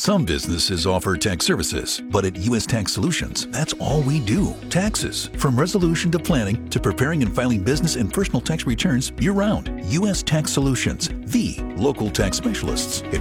Some businesses offer tax services, but at U.S. Tax Solutions, that's all we do. Taxes. From resolution to planning to preparing and filing business and personal tax returns year-round. U.S. Tax Solutions, the local tax specialists at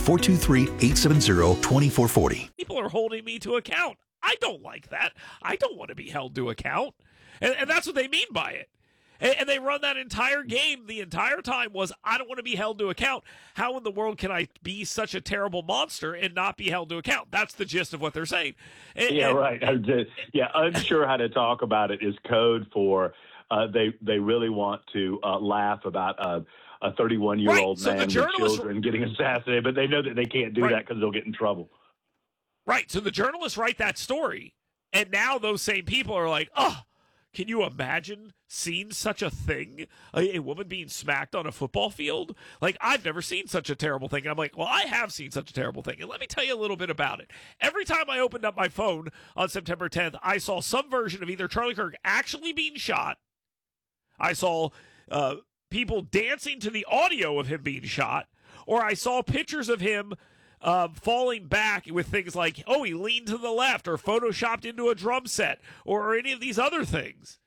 423-870-2440. People are holding me to account. I don't like that. I don't want to be held to account. And that's what they mean by it. And they run that entire game the entire time was, I don't want to be held to account. How in the world can I be such a terrible monster and not be held to account? That's the gist of what they're saying. Right. Unsure how to talk about it is code for they really want to laugh about a 31-year-old man with children getting assassinated, but they know that they can't do that because they'll get in trouble. Right. So the journalists write that story, and now those same people are like, oh, can you imagine seeing such a thing? A woman being smacked on a football field? Like, I've never seen such a terrible thing. And I'm like, well, I have seen such a terrible thing. And let me tell you a little bit about it. Every time I opened up my phone on September 10th, I saw some version of either Charlie Kirk actually being shot. I saw people dancing to the audio of him being shot. Or I saw pictures of him falling back with things like, oh, he leaned to the left or photoshopped into a drum set or any of these other things.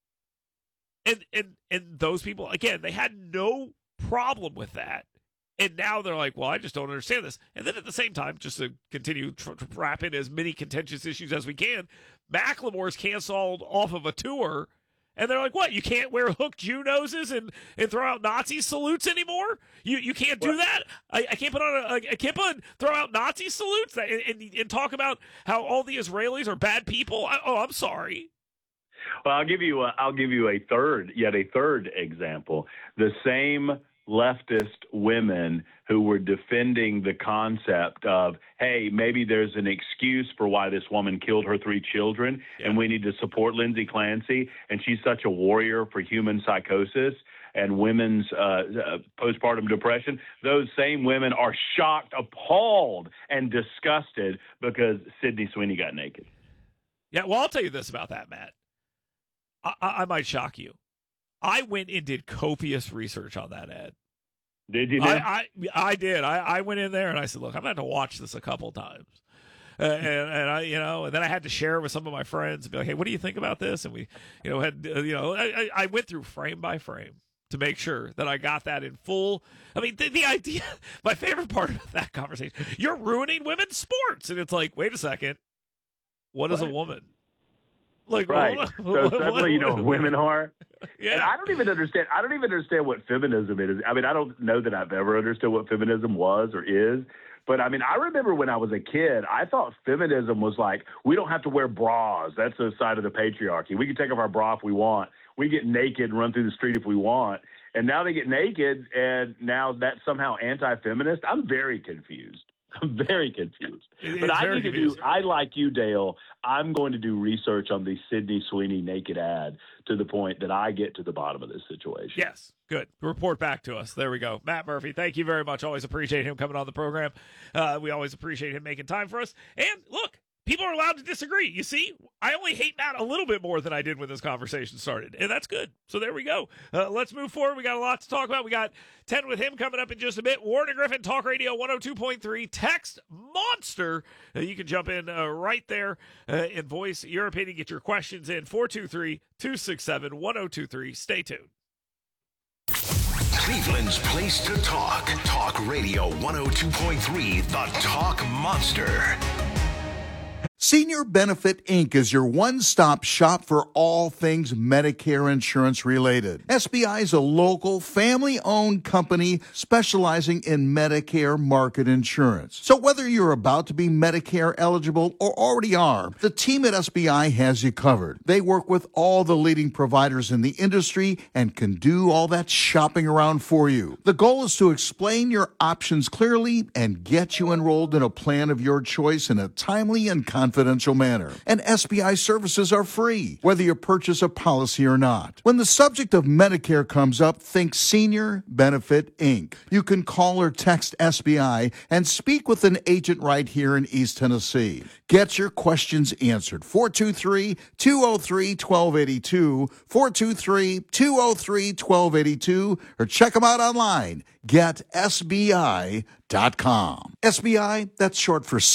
And those people, again, they had no problem with that. And now they're like, well, I just don't understand this. And then at the same time, just to continue to wrap in as many contentious issues as we can, Macklemore's canceled off of a tour. And they're like, what? You can't wear hooked Jew noses and throw out Nazi salutes anymore? You can't do that? I can't put on throw out Nazi salutes and talk about how all the Israelis are bad people? I'm sorry. Well, I'll give you a third example. The same leftist women who were defending the concept of, hey, maybe there's an excuse for why this woman killed her 3 children, and we need to support Lindsay Clancy, and she's such a warrior for human psychosis and women's postpartum depression. Those same women are shocked, appalled, and disgusted because Sydney Sweeney got naked. Yeah, well, I'll tell you this about that, Matt. I might shock you. I went and did copious research on that ad. Did you? I did. I went in there and I said, look, I'm going to have to watch this a couple times. And I, and then I had to share it with some of my friends and be like, hey, what do you think about this? And we, I went through frame by frame to make sure that I got that in full. I mean, the idea, my favorite part of that conversation, you're ruining women's sports. And it's like, wait a second. What is a woman? Like, right. So suddenly, women are. Yeah. And I don't even understand what feminism is. I mean, I don't know that I've ever understood what feminism was or is. But, I mean, I remember when I was a kid, I thought feminism was like, we don't have to wear bras. That's the side of the patriarchy. We can take off our bra if we want. We get naked and run through the street if we want. And now they get naked, and now that's somehow anti-feminist. I'm very confused. I'm very confused. But I like you, Dale, I'm going to do research on the Sydney Sweeney naked ad to the point that I get to the bottom of this situation. Yes, good. Report back to us. There we go. Matt Murphy, thank you very much. Always appreciate him coming on the program. We always appreciate him making time for us. And look, people are allowed to disagree. You see, I only hate Matt a little bit more than I did when this conversation started, and that's good. So there we go. Let's move forward. We got a lot to talk about. We got 10 with him coming up in just a bit. Warren and Griffin, Talk Radio 102.3. Text Monster. You can jump in right there and voice your opinion. Get your questions in. 423-267-1023. Stay tuned. Cleveland's place to talk. Talk Radio 102.3, the Talk Monster. Senior Benefit Inc. is your one-stop shop for all things Medicare insurance related. SBI is a local, family-owned company specializing in Medicare market insurance. So whether you're about to be Medicare eligible or already are, the team at SBI has you covered. They work with all the leading providers in the industry and can do all that shopping around for you. The goal is to explain your options clearly and get you enrolled in a plan of your choice in a timely and confidential manner. And SBI services are free, whether you purchase a policy or not. When the subject of Medicare comes up, think Senior Benefit Inc. You can call or text SBI and speak with an agent right here in East Tennessee. Get your questions answered. 423-203-1282, 423-203-1282, or check them out online. GetSBI.com. SBI, that's short for